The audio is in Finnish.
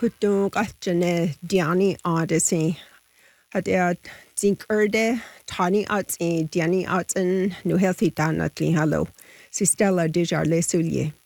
Kutung Katjane Diani Odyssey. Had Zink Tani Diani nu healthy danatli hallo. Si Stella Dijar Le Soulier.